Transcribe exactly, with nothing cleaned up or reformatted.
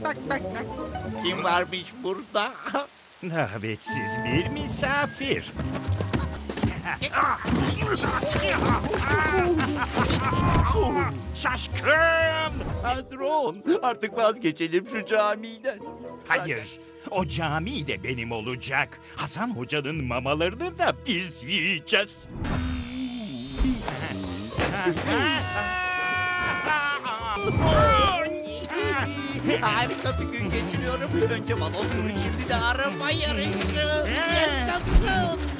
bak bak bak. Kim varmış burada? Davetsiz bir misafir. Şaşkın! Patron, artık vazgeçelim şu camiden. Hayır, o cami de benim olacak. Hasan Hoca'nın mamalarını da biz yiyeceğiz. Harika bir gün geçiriyorum. Önce balon turu, şimdi de araba yarışı. Yaşasın.